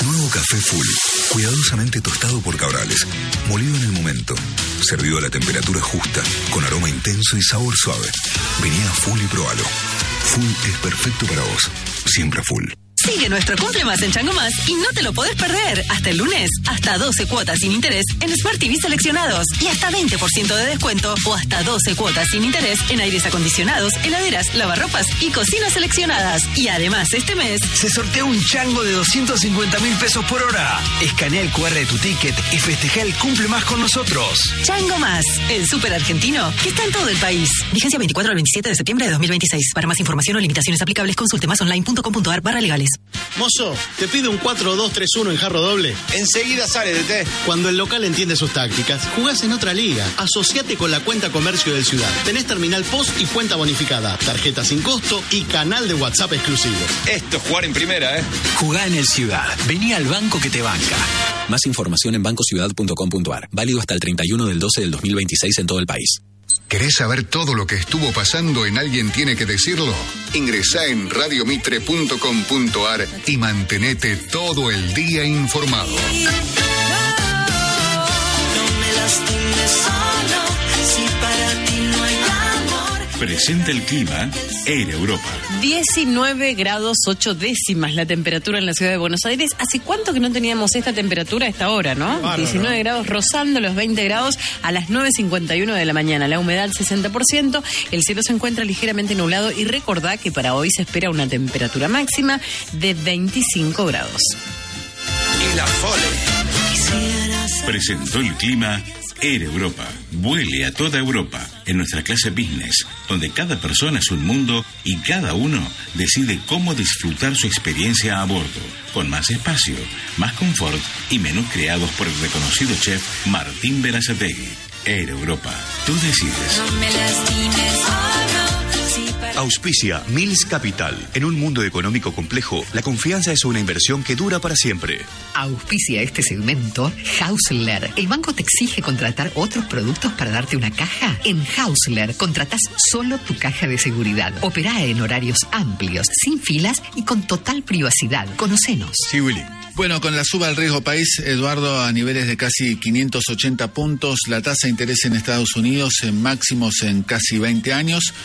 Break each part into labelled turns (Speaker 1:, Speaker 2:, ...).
Speaker 1: Nuevo café Full, cuidadosamente tostado por Cabrales, molido en el momento, servido a la temperatura justa, con aroma intenso y sabor suave. Vení a Full y probalo. Full es perfecto para vos, siempre Full.
Speaker 2: Sigue nuestro Cumple Más en Chango Más y no te lo podés perder. Hasta el lunes, hasta 12 cuotas sin interés en Smart TV seleccionados y hasta 20% de descuento o hasta 12 cuotas sin interés en aires acondicionados, heladeras, lavarropas y cocinas seleccionadas. Y además, este mes
Speaker 3: se sortea un chango de 250.000 pesos por hora. Escanea el QR de tu ticket y festeja el Cumple Más con nosotros.
Speaker 2: Chango Más, el súper argentino que está en todo el país. Vigencia 24 al 27 de septiembre de 2026. Para más información o limitaciones aplicables, consulte másonline.com.ar/legales.
Speaker 4: Mozo, te pido un 4-2-3-1 en jarro doble.
Speaker 5: Enseguida sale, DT.
Speaker 4: Cuando el local entiende sus tácticas, jugás en otra liga. Asociate con la cuenta comercio del Ciudad. Tenés terminal POS y cuenta bonificada, tarjeta sin costo y canal de WhatsApp exclusivo.
Speaker 5: Esto es jugar en primera, ¿eh?
Speaker 3: Jugá en el Ciudad. Vení al banco que te banca.
Speaker 6: Más información en bancociudad.com.ar. Válido hasta el 31 del 12 del 2026 en todo el país.
Speaker 7: ¿Querés saber todo lo que estuvo pasando en Alguien Tiene que Decirlo? Ingresá en radiomitre.com.ar y mantenete todo el día informado.
Speaker 8: No me lastimes solo, si para ti no hay amor.
Speaker 9: Presenta el clima Air Europa.
Speaker 10: 19 grados 8 décimas la temperatura en la ciudad de Buenos Aires. ¿Hace cuánto que no teníamos esta temperatura a esta hora, no? Bárbaro. 19 grados rozando los 20 grados a las 9:51 de la mañana. La humedad 60%, el cielo se encuentra ligeramente nublado y recordá que para hoy se espera una temperatura máxima de 25 grados.
Speaker 5: Y la Fole
Speaker 9: presentó el clima Air Europa. Vuele a toda Europa en nuestra clase business, donde cada persona es un mundo y cada uno decide cómo disfrutar su experiencia a bordo, con más espacio, más confort y menús creados por el reconocido chef Martín Berazategui. Air Europa, tú decides.
Speaker 8: No me lastimes solo, si para...
Speaker 11: Auspicia Mills Capital. En un mundo económico complejo, la confianza es una inversión que dura para siempre.
Speaker 12: Auspicia este segmento Hausler. ¿El banco te exige contratar otros productos para darte una caja? En Hausler contratás solo tu caja de seguridad. Operá en horarios amplios, sin filas y con total privacidad. Conocenos.
Speaker 13: Sí, Willy. Bueno, con la suba del riesgo país, Eduardo, a niveles de casi 580 puntos, la tasa de interés en Estados Unidos en máximos en casi 20 años.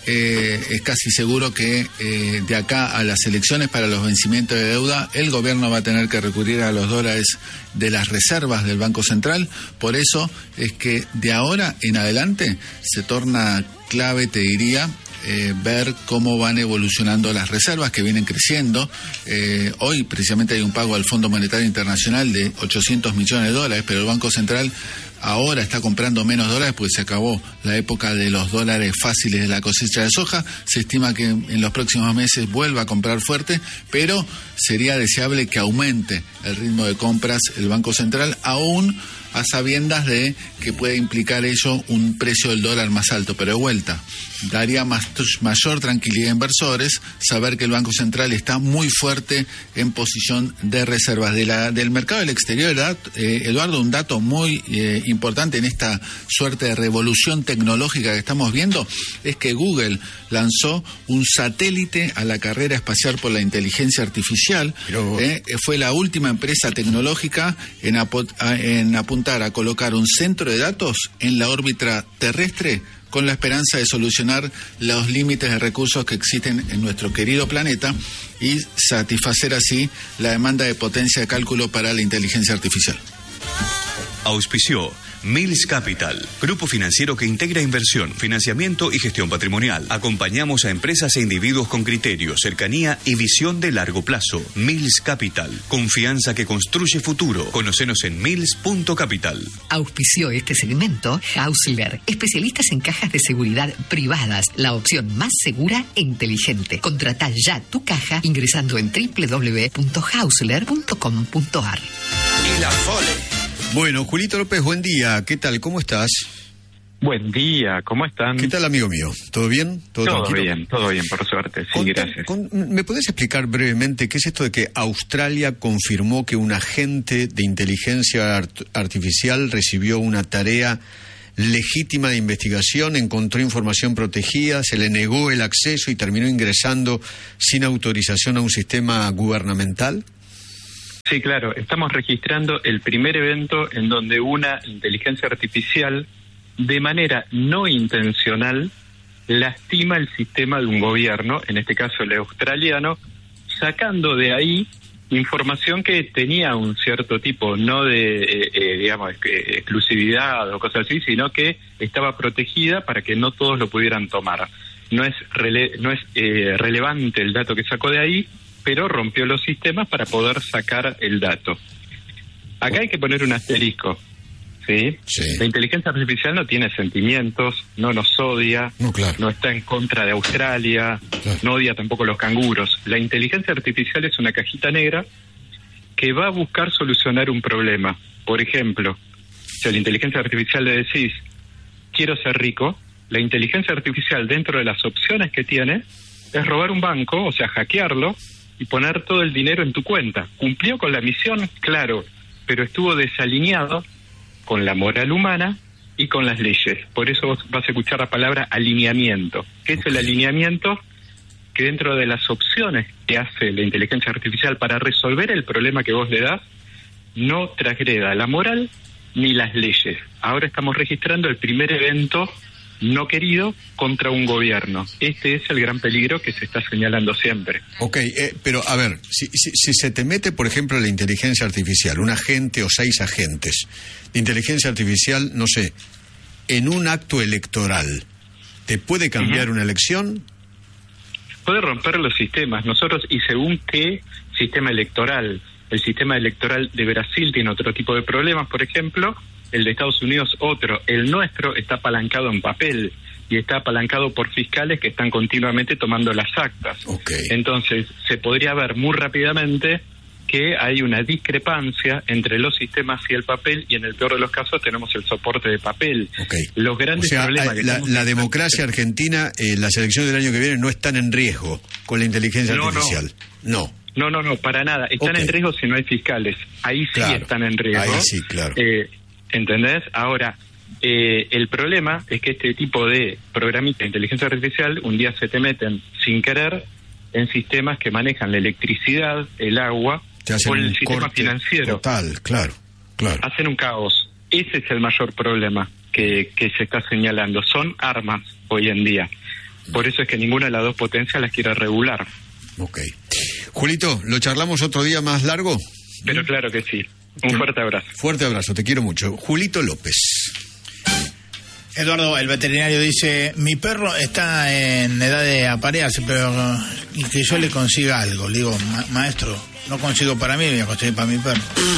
Speaker 13: Es casi seguro que de acá a las elecciones para los vencimientos de deuda, el gobierno va a tener que recurrir a los dólares de las reservas del Banco Central. Por eso es que de ahora en adelante se torna clave, te diría, ver cómo van evolucionando las reservas que vienen creciendo. Hoy precisamente hay un pago al Fondo Monetario Internacional de $800 millones, pero el Banco Central ahora está comprando menos dólares porque se acabó la época de los dólares fáciles de la cosecha de soja. Se estima que en los próximos meses vuelva a comprar fuerte, pero sería deseable que aumente el ritmo de compras el Banco Central, aún a sabiendas de que puede implicar ello un precio del dólar más alto, pero de vuelta daría mayor tranquilidad a inversores saber que el Banco Central está muy fuerte en posición de reservas. Del mercado del exterior, Eduardo, un dato muy importante en esta suerte de revolución tecnológica que estamos viendo es que Google lanzó un satélite a la carrera espacial por la inteligencia artificial. Fue la última empresa tecnológica en apuntar a colocar un centro de datos en la órbita terrestre con la esperanza de solucionar los límites de recursos que existen en nuestro querido planeta y satisfacer así la demanda de potencia de cálculo para la inteligencia artificial.
Speaker 11: Auspició Mills Capital, grupo financiero que integra inversión, financiamiento y gestión patrimonial. Acompañamos a empresas e individuos con criterio, cercanía y visión de largo plazo. Mills Capital, confianza que construye futuro. Conocenos en mills.capital.
Speaker 12: Auspició este segmento Hausler, especialistas en cajas de seguridad privadas, la opción más segura e inteligente. Contratá ya tu caja ingresando en www.hausler.com.ar.
Speaker 5: Y la Fole.
Speaker 14: Bueno, Julito López, buen día. ¿Qué tal? ¿Cómo estás?
Speaker 15: Buen día, ¿cómo están?
Speaker 14: ¿Qué tal, amigo mío? ¿Todo bien?
Speaker 15: Todo bien, por suerte. Sí, gracias.
Speaker 14: ¿Me podés explicar brevemente qué es esto de que Australia confirmó que un agente de inteligencia artificial recibió una tarea legítima de investigación, encontró información protegida, se le negó el acceso y terminó ingresando sin autorización a un sistema gubernamental?
Speaker 15: Sí, claro. Estamos registrando el primer evento en donde una inteligencia artificial, de manera no intencional, lastima el sistema de un gobierno, en este caso el australiano, sacando de ahí información que tenía un cierto tipo, no de, exclusividad o cosas así, sino que estaba protegida para que no todos lo pudieran tomar. No es relevante el dato que sacó de ahí, pero rompió los sistemas para poder sacar el dato. Acá hay que poner un asterisco, ¿sí? La inteligencia artificial no tiene sentimientos, no nos odia, no está en contra de Australia, no odia tampoco los canguros. La inteligencia artificial es una cajita negra que va a buscar solucionar un problema. Por ejemplo, si a la inteligencia artificial le decís, quiero ser rico, la inteligencia artificial, dentro de las opciones que tiene, es robar un banco, o sea, hackearlo, y poner todo el dinero en tu cuenta. ¿Cumplió con la misión? Claro, pero estuvo desalineado con la moral humana y con las leyes. Por eso vos vas a escuchar la palabra alineamiento. ¿Qué es el alineamiento? Que dentro de las opciones que hace la inteligencia artificial para resolver el problema que vos le das, no transgreda la moral ni las leyes. Ahora estamos registrando el primer evento no querido contra un gobierno. Este es el gran peligro que se está señalando siempre.
Speaker 14: Ok, pero a ver, si se te mete, por ejemplo, la inteligencia artificial, un agente o 6 agentes de inteligencia artificial, no sé, en un acto electoral, ¿te puede cambiar una elección?
Speaker 15: Puede romper los sistemas. Nosotros, y según qué sistema electoral, el sistema electoral de Brasil tiene otro tipo de problemas, por ejemplo, el de Estados Unidos otro. El nuestro está apalancado en papel y está apalancado por fiscales que están continuamente tomando las actas. Entonces, se podría ver muy rápidamente que hay una discrepancia entre los sistemas y el papel, y en el peor de los casos tenemos el soporte de papel. Los grandes problemas
Speaker 14: la democracia argentina, las elecciones del año que viene no están en riesgo con la inteligencia artificial. No,
Speaker 15: para nada. Están en riesgo si no hay fiscales. Ahí sí están en riesgo.
Speaker 14: Ahí sí, claro.
Speaker 15: ¿Entendés? Ahora, el problema es que este tipo de programitas de inteligencia artificial un día se te meten sin querer en sistemas que manejan la electricidad, el agua o el sistema financiero.
Speaker 14: Total, claro.
Speaker 15: Hacen un caos. Ese es el mayor problema que se está señalando. Son armas hoy en día. Por eso es que ninguna de las dos potencias las quiere regular.
Speaker 14: Ok. Julito, ¿lo charlamos otro día más largo?
Speaker 15: Pero claro que sí. Un fuerte abrazo.
Speaker 14: Fuerte abrazo, te quiero mucho. Julito López.
Speaker 16: Eduardo, el veterinario dice, mi perro está en edad de aparearse, pero que yo le consiga algo. Le digo, maestro, no consigo para mí, voy a conseguir para mi perro.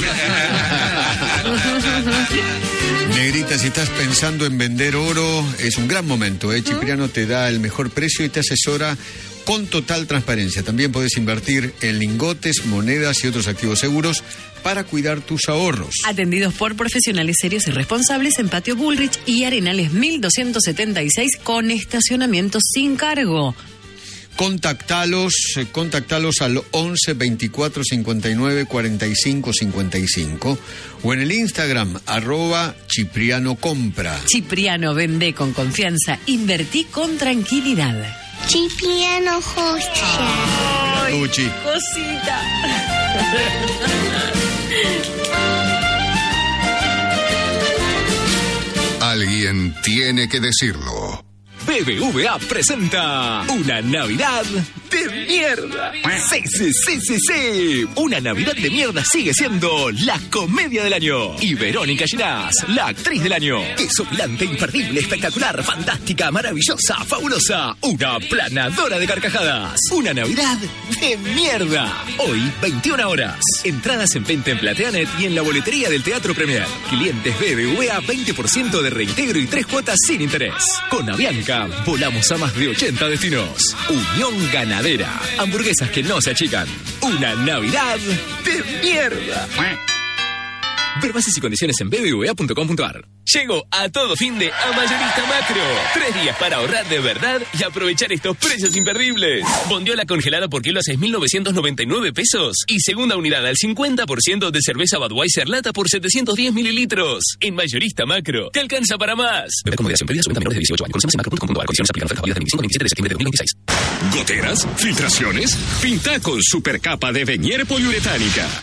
Speaker 14: Negrita, si estás pensando en vender oro, es un gran momento, ¿eh? Cipriano te da el mejor precio y te asesora con total transparencia. También puedes invertir en lingotes, monedas y otros activos seguros para cuidar tus ahorros.
Speaker 10: Atendidos por profesionales serios y responsables en Patio Bullrich y Arenales 1276 con estacionamiento sin cargo.
Speaker 14: Contactalos al 11 24 59 45 55 o en el Instagram @CiprianoCompra.
Speaker 10: Cipriano, vende con confianza, invertí con tranquilidad.
Speaker 17: Cipriano Hostia.
Speaker 14: Uchi.
Speaker 10: Cosita.
Speaker 7: Alguien tiene que decirlo.
Speaker 18: BBVA presenta una Navidad de mierda. Sí. Una Navidad de mierda sigue siendo la comedia del año. Y Verónica Ginás, la actriz del año. Es opulante, imperdible, espectacular, fantástica, maravillosa, fabulosa. Una planadora de carcajadas. Una Navidad de mierda. Hoy, 21 horas. Entradas en venta en Plateanet y en la boletería del Teatro Premier. Clientes BBVA, 20% de reintegro y 3 cuotas sin interés. Con Avianca volamos a más de 80 destinos. Unión Ganadera. Hamburguesas que no se achican. Una Navidad de mierda. Ver bases y condiciones en bbva.com.ar. Llego a todo fin de a Mayorista Macro. 3 días para ahorrar de verdad y aprovechar estos precios imperdibles. Bondiola congelada por kilo a 6.999 pesos. Y segunda unidad al 50% de cerveza Budweiser lata por 710 mililitros. En Mayorista Macro. ¿Te alcanza para más? Bebe con moderación. Pedida venta menores de 18 años. Conocemos en macro.com.ar. Condiciones aplican. Oferta válida del 25 al 27 de septiembre de 2026.
Speaker 19: ¿Goteras? ¿Filtraciones? Pinta con supercapa de Venier poliuretánica.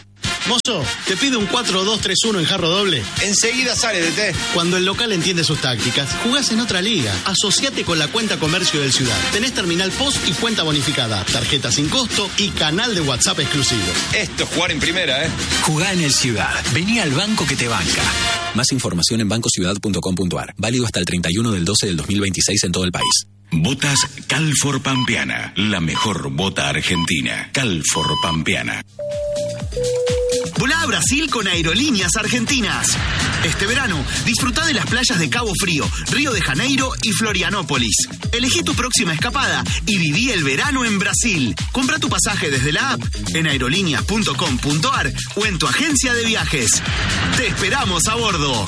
Speaker 4: Mozo, te pido un 4-2-3-1 en jarro doble.
Speaker 5: Enseguida sale, DT.
Speaker 4: Cuando el local entiende sus tácticas, jugás en otra liga. Asociate con la cuenta comercio del Ciudad. Tenés terminal POS y cuenta bonificada, tarjeta sin costo y canal de WhatsApp exclusivo.
Speaker 5: Esto es jugar en primera, ¿eh?
Speaker 3: Jugá en el Ciudad. Vení al banco que te banca.
Speaker 6: Más información en bancociudad.com.ar. Válido hasta el 31 del 12 del 2026 en todo el país.
Speaker 9: Botas Calfor Pampeana, la mejor bota argentina. Calfor Pampeana.
Speaker 19: Volá a Brasil con Aerolíneas Argentinas. Este verano, disfruta de las playas de Cabo Frío, Río de Janeiro y Florianópolis. Elegí tu próxima escapada y viví el verano en Brasil. Compra tu pasaje desde la app, en aerolíneas.com.ar o en tu agencia de viajes. ¡Te esperamos a bordo!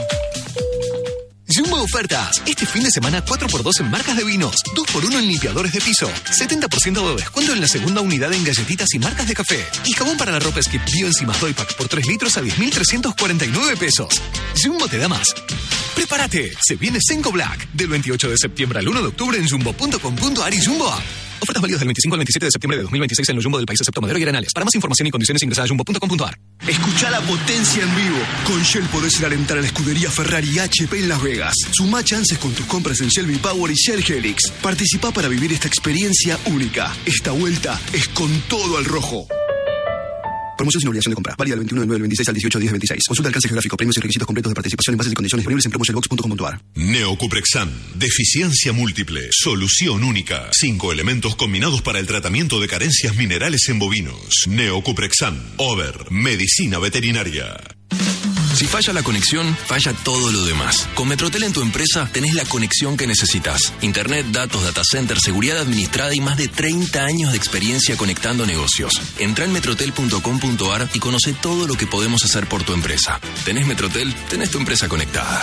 Speaker 18: Jumbo Ofertas. Este fin de semana 4x2 en marcas de vinos, 2x1 en limpiadores de piso, 70% de descuento en la segunda unidad en galletitas y marcas de café. Y jabón para la ropa Skip Bio Enzimas Doypack por 3 litros a 10.349 pesos. Jumbo te da más. ¡Prepárate! Se viene Senko Black. Del 28 de septiembre al 1 de octubre en jumbo.com.ar y Jumbo App. Ofertas válidas del 25 al 27 de septiembre de 2026 en los Jumbo del país excepto Madero y Arenales. Para más información y condiciones ingresa a jumbo.com.ar.
Speaker 20: Escucha la potencia en vivo. Con Shell podés ir a alentar a la escudería Ferrari y HP en Las Vegas. Sumá chances con tus compras en Shell V-Power y Shell Helix. Participá para vivir esta experiencia única. Esta vuelta es con todo al rojo. Promoción sin obligación de compra. Válida del 21 del 9 del 26 al 18 del 10 del 26. Consulta alcance geográfico, premios y requisitos completos de participación en bases y condiciones disponibles en promotionbox.com.ar.
Speaker 21: Neocuprexam. Deficiencia múltiple. Solución única. 5 elementos combinados para el tratamiento de carencias minerales en bovinos. Neocuprexam. Over. Medicina veterinaria.
Speaker 22: Si falla la conexión, falla todo lo demás. Con Metrotel en tu empresa tenés la conexión que necesitas. Internet, datos, data center, seguridad administrada y más de 30 años de experiencia conectando negocios. Entrá en metrotel.com.ar y conoce todo lo que podemos hacer por tu empresa. ¿Tenés Metrotel? Tenés tu empresa conectada.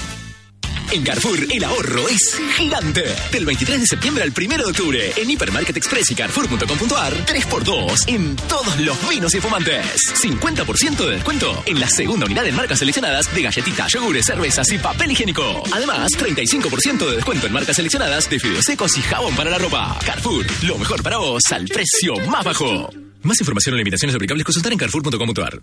Speaker 18: En Carrefour, el ahorro es gigante. Del 23 de septiembre al 1 de octubre, en Hipermarket Express y Carrefour.com.ar, 3x2 en todos los vinos y espumantes. 50% de descuento en la segunda unidad en marcas seleccionadas de galletitas, yogures, cervezas y papel higiénico. Además, 35% de descuento en marcas seleccionadas de fideos secos y jabón para la ropa. Carrefour, lo mejor para vos al precio más bajo. Más información o limitaciones aplicables, consultar en Carrefour.com.ar.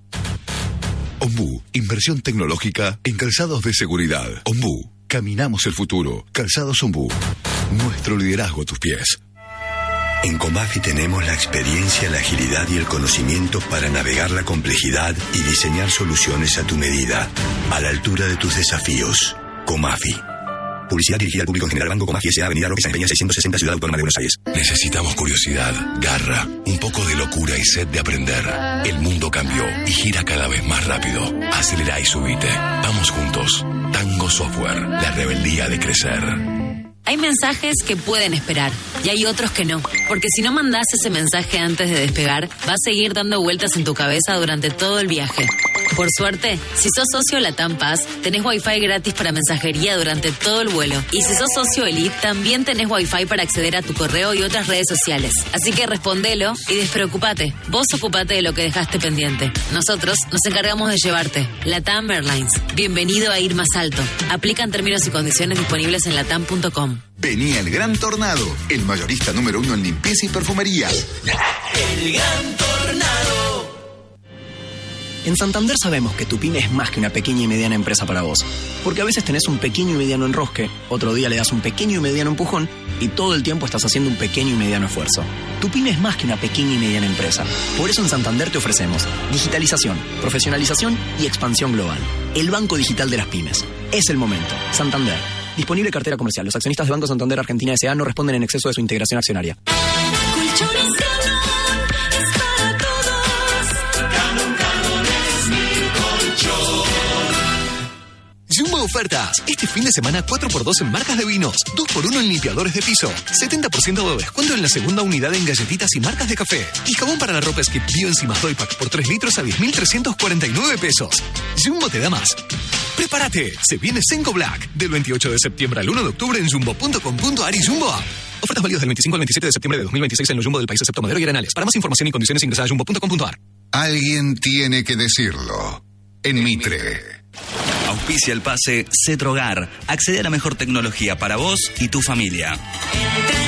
Speaker 1: Ombú, inversión tecnológica en calzados de seguridad. Ombú. Caminamos el futuro. Calzados Ombú. Nuestro liderazgo a tus pies.
Speaker 23: En Comafi tenemos la experiencia, la agilidad y el conocimiento para navegar la complejidad y diseñar soluciones a tu medida, a la altura de tus desafíos. Comafi. Publicidad dirigida al público en general. Banco Comafi S.A. Avenida Roque San Peña 660, Ciudad Autónoma de Buenos Aires.
Speaker 21: Necesitamos curiosidad, garra, un poco de locura y sed de aprender. El mundo cambió y gira cada vez más rápido. Acelera y subite. Vamos juntos. Tango Software, la rebeldía de crecer.
Speaker 24: Hay mensajes que pueden esperar y hay otros que no. Porque si no mandás ese mensaje antes de despegar, va a seguir dando vueltas en tu cabeza durante todo el viaje. Por suerte, si sos socio Latam Paz, tenés Wi-Fi gratis para mensajería durante todo el vuelo. Y si sos socio Elite, también tenés Wi-Fi para acceder a tu correo y otras redes sociales. Así que respondelo y despreocupate. Vos ocupate de lo que dejaste pendiente. Nosotros nos encargamos de llevarte. Latam Airlines. Bienvenido a ir más alto. Aplican términos y condiciones disponibles en latam.com.
Speaker 25: Venía el Gran Tornado, el mayorista número 1 en limpieza y perfumería.
Speaker 8: El Gran Tornado.
Speaker 26: En Santander sabemos que tu pyme es más que una pequeña y mediana empresa para vos. Porque a veces tenés un pequeño y mediano enrosque, otro día le das un pequeño y mediano empujón y todo el tiempo estás haciendo un pequeño y mediano esfuerzo. Tu pyme es más que una pequeña y mediana empresa. Por eso en Santander te ofrecemos digitalización, profesionalización y expansión global. El banco digital de las pymes. Es el momento. Santander. Disponible cartera comercial. Los accionistas de Banco Santander Argentina S.A. no responden en exceso de su integración accionaria.
Speaker 18: Jumbo Ofertas. Este fin de semana 4x2 en marcas de vinos, 2x1 en limpiadores de piso, 70% de descuento en la segunda unidad en galletitas y marcas de café. Y jabón para la ropa Skip Bio Enzimas Doypack por 3 litros a 10.349 pesos. Jumbo te da más. ¡Prepárate! Se viene Senko Black. Del 28 de septiembre al 1 de octubre en jumbo.com.ar y Jumbo App. Ofertas válidas del 25 al 27 de septiembre de 2026 en los Jumbo del país excepto Madero y Arenales. Para más información y condiciones ingresa a jumbo.com.ar.
Speaker 7: Alguien tiene que decirlo. En Mitre.
Speaker 27: Auspicia el pase Cetrogar. Accede a la mejor tecnología para vos y tu familia.